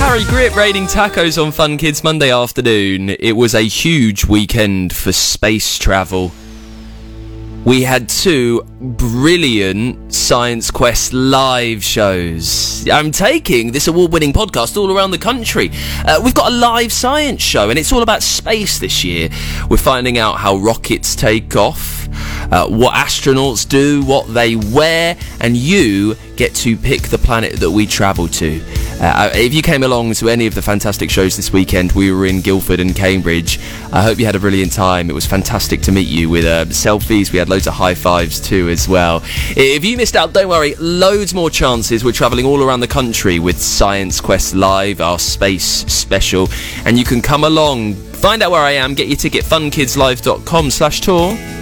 Harry Grip raiding tacos on Fun Kids Monday afternoon. It was a huge weekend for space travel. We had two brilliant Science Quest live shows. I'm taking this award-winning podcast all around the country. We've got a live science show, and it's all about space this year. We're finding out how rockets take off, what astronauts do, what they wear, and you get to pick the planet that we travel to. If you came along to any of the fantastic shows this weekend, we were in Guildford and Cambridge. I hope you had a brilliant time. It was fantastic to meet you with selfies. We had loads of high fives too as well. If you missed out, don't worry, loads more chances. We're travelling all around the country with Science Quest Live, our space special, and you can come along, find out where I am, get your ticket, funkidslive.com/tour.